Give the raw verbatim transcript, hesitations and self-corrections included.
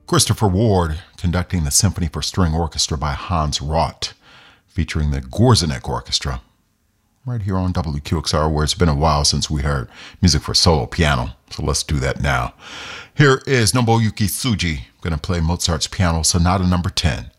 Christopher Ward conducting the Symphony for String Orchestra by Hans Rott, featuring the Gorzenek Orchestra, right here on W Q X R, where it's been a while since we heard music for solo piano, so let's do that now. Here is Nobuyuki Tsuji, going to play Mozart's Piano Sonata number ten,